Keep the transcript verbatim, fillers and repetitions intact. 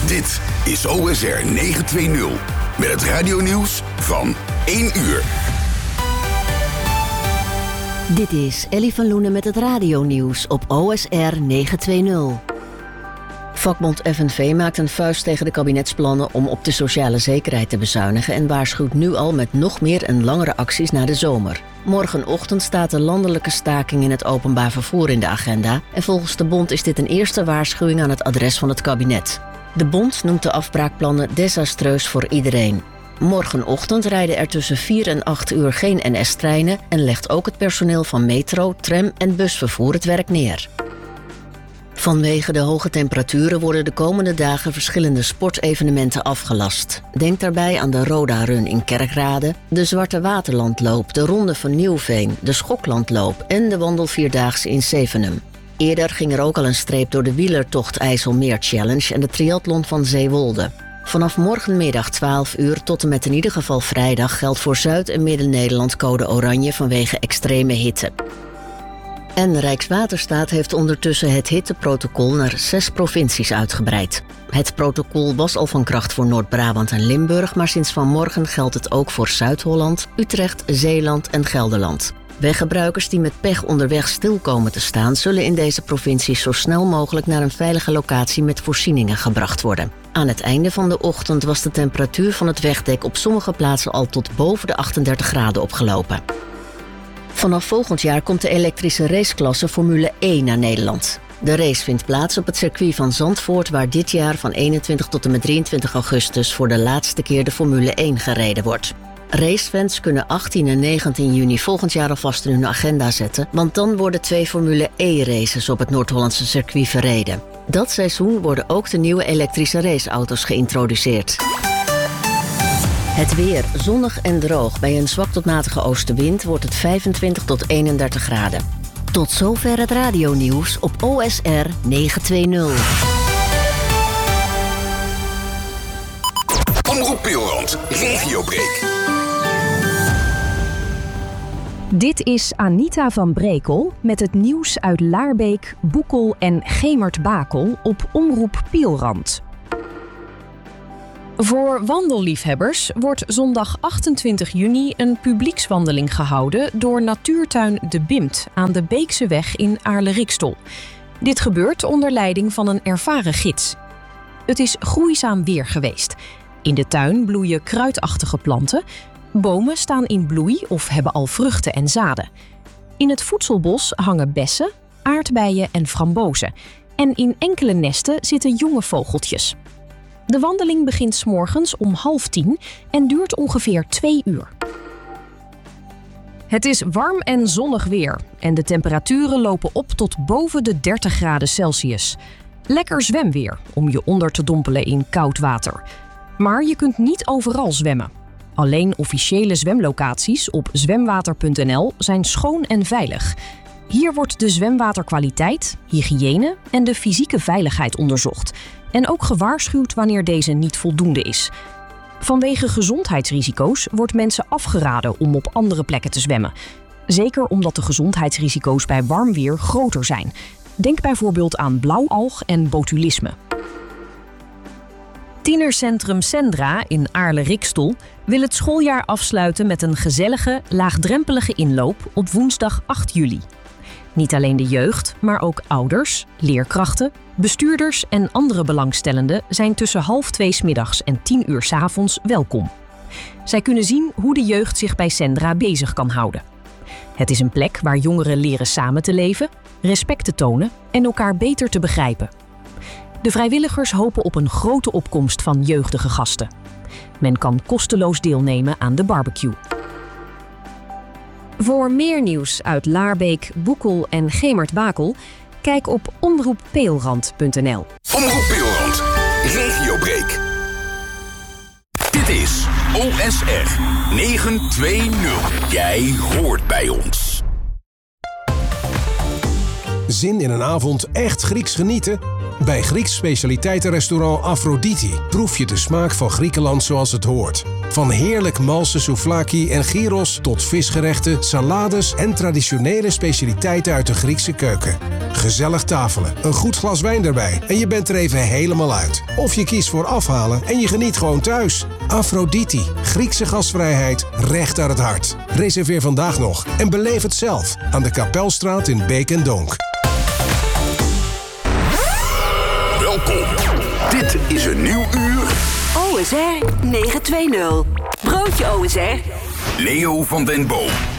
Dit is O S R negenhonderdtwintig met het radionieuws van één uur. Dit is Ellie van Loenen met het radionieuws op O S R negenhonderdtwintig. Vakbond F N V maakt een vuist tegen de kabinetsplannen om op de sociale zekerheid te bezuinigen en waarschuwt nu al met nog meer en langere acties na de zomer. Morgenochtend staat de landelijke staking in het openbaar vervoer in de agenda en volgens de bond is dit een eerste waarschuwing aan het adres van het kabinet. De bond noemt de afbraakplannen desastreus voor iedereen. Morgenochtend rijden er tussen vier en acht uur geen N S-treinen en legt ook het personeel van metro, tram en busvervoer het werk neer. Vanwege de hoge temperaturen worden de komende dagen verschillende sportevenementen afgelast. Denk daarbij aan de Roda Run in Kerkrade, de Zwarte Waterlandloop, de Ronde van Nieuwveen, de Schoklandloop en de Wandelvierdaagse in Zevenum. Eerder ging er ook al een streep door de wielertocht IJsselmeer Challenge en de triathlon van Zeewolde. Vanaf morgenmiddag twaalf uur tot en met in ieder geval vrijdag geldt voor Zuid- en Midden-Nederland code oranje vanwege extreme hitte. En Rijkswaterstaat heeft ondertussen het hitteprotocol naar zes provincies uitgebreid. Het protocol was al van kracht voor Noord-Brabant en Limburg, maar sinds vanmorgen geldt het ook voor Zuid-Holland, Utrecht, Zeeland en Gelderland. Weggebruikers die met pech onderweg stil komen te staan, zullen in deze provincies zo snel mogelijk naar een veilige locatie met voorzieningen gebracht worden. Aan het einde van de ochtend was de temperatuur van het wegdek op sommige plaatsen al tot boven de achtendertig graden opgelopen. Vanaf volgend jaar komt de elektrische raceklasse Formule E naar Nederland. De race vindt plaats op het circuit van Zandvoort, waar dit jaar van eenentwintig tot en met drieëntwintig augustus voor de laatste keer de Formule één gereden wordt. Racefans kunnen achttien en negentien juni volgend jaar alvast in hun agenda zetten, want dan worden twee Formule E-races op het Noord-Hollandse circuit verreden. Dat seizoen worden ook de nieuwe elektrische raceauto's geïntroduceerd. Het weer, zonnig en droog. Bij een zwak tot matige oostenwind wordt het vijfentwintig tot eenendertig graden. Tot zover het radionieuws op O S R negenhonderdtwintig. Omroep Pilrand, Regiobreak. Dit is Anita van Brekel met het nieuws uit Laarbeek, Boekel en Gemert-Bakel op Omroep Pielrand. Voor wandelliefhebbers wordt zondag achtentwintig juni een publiekswandeling gehouden door Natuurtuin De Bimt aan de Beekseweg in Aarle-Rikstel. Dit gebeurt onder leiding van een ervaren gids. Het is groeizaam weer geweest. In de tuin bloeien kruidachtige planten. Bomen staan in bloei of hebben al vruchten en zaden. In het voedselbos hangen bessen, aardbeien en frambozen. En in enkele nesten zitten jonge vogeltjes. De wandeling begint 's morgens om half tien en duurt ongeveer twee uur. Het is warm en zonnig weer en de temperaturen lopen op tot boven de dertig graden Celsius. Lekker zwemweer om je onder te dompelen in koud water. Maar je kunt niet overal zwemmen. Alleen officiële zwemlocaties op zwemwater punt n l zijn schoon en veilig. Hier wordt de zwemwaterkwaliteit, hygiëne en de fysieke veiligheid onderzocht. En ook gewaarschuwd wanneer deze niet voldoende is. Vanwege gezondheidsrisico's wordt mensen afgeraden om op andere plekken te zwemmen. Zeker omdat de gezondheidsrisico's bij warm weer groter zijn. Denk bijvoorbeeld aan blauwalg en botulisme. Tienercentrum Sendra in Aarle-Rikstel wil het schooljaar afsluiten met een gezellige, laagdrempelige inloop op woensdag acht juli. Niet alleen de jeugd, maar ook ouders, leerkrachten, bestuurders en andere belangstellenden zijn tussen half twee 's middags en tien uur 's avonds welkom. Zij kunnen zien hoe de jeugd zich bij Sendra bezig kan houden. Het is een plek waar jongeren leren samen te leven, respect te tonen en elkaar beter te begrijpen. De vrijwilligers hopen op een grote opkomst van jeugdige gasten. Men kan kosteloos deelnemen aan de barbecue. Voor meer nieuws uit Laarbeek, Boekel en Gemert-Bakel, kijk op omroep peelrand punt n l. Omroep Pilrand, Regiobreak. Dit is O S R negenhonderdtwintig. Jij hoort bij ons. Zin in een avond echt Grieks genieten? Bij Grieks specialiteitenrestaurant Aphrodite proef je de smaak van Griekenland zoals het hoort. Van heerlijk malse souvlaki en gyros tot visgerechten, salades en traditionele specialiteiten uit de Griekse keuken. Gezellig tafelen, een goed glas wijn erbij en je bent er even helemaal uit. Of je kiest voor afhalen en je geniet gewoon thuis. Aphrodite, Griekse gastvrijheid, recht uit het hart. Reserveer vandaag nog en beleef het zelf aan de Kapelstraat in Beek en Donk. Welkom. Dit is een nieuw uur. O S R negen twee nul. Broodje O S R. Leo van den Boom.